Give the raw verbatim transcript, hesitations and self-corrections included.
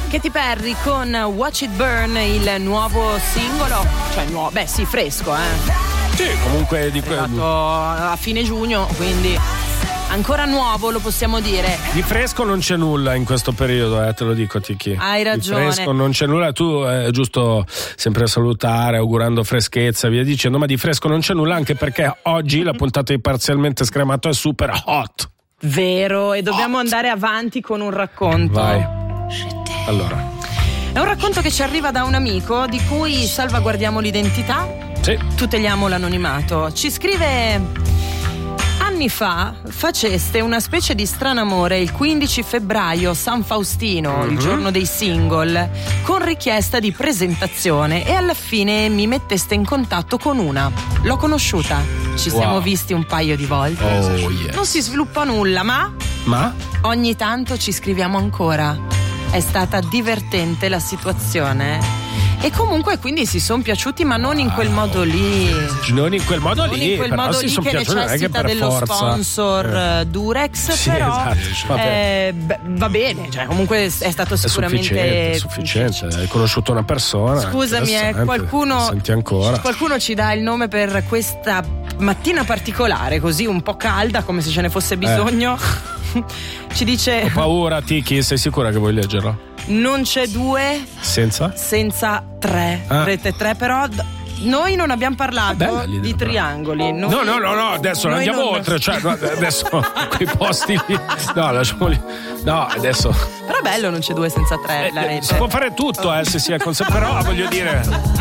Katy Perry con Watch It Burn, il nuovo singolo, cioè nuovo, beh sì, fresco, eh. Sì, comunque di quello a fine giugno, quindi ancora nuovo, lo possiamo dire. Di fresco non c'è nulla in questo periodo, eh, te lo dico, Tiki. Hai ragione. Di fresco non c'è nulla, tu è giusto sempre salutare, augurando freschezza e via dicendo, ma di fresco non c'è nulla, anche perché oggi la puntata di Parzialmente Scremato è super hot. Vero, e dobbiamo hot. andare avanti con un racconto. Vai. Allora, è un racconto che ci arriva da un amico di cui salvaguardiamo l'identità. Sì. Tuteliamo l'anonimato. Ci scrive: anni fa faceste una specie di stranamore il quindici febbraio, San Faustino, mm-hmm. il giorno dei single, con richiesta di presentazione, e alla fine mi metteste in contatto con una. L'ho conosciuta, ci wow. siamo visti un paio di volte. Oh, yes. Non si sviluppa nulla, ma ma ogni tanto ci scriviamo ancora. È stata divertente la situazione e comunque quindi si sono piaciuti, ma non in quel modo lì. Non in quel modo non lì, in quel però modo si lì son che piaciuti, necessita che dello forza. sponsor eh. Durex, sì, però esatto. eh, beh, va bene, cioè comunque è stato sicuramente è sufficiente, sufficiente. Hai conosciuto una persona. Scusami, eh, qualcuno senti ancora. Qualcuno ci dà il nome per questa mattina particolare, così un po' calda, come se ce ne fosse bisogno. Eh. Ci dice: ho paura, Tiki, sei sicura che vuoi leggerlo? Non c'è due senza senza tre, ah. Rete tre, però noi non abbiamo parlato di triangoli. Noi, no, no, no, no, adesso andiamo non... oltre, cioè no, adesso quei posti lì. No, lasciamoli. No, adesso. Però è bello, non c'è due senza tre, eh, la rete. Si può fare tutto, eh, se si è consapevole, però voglio dire.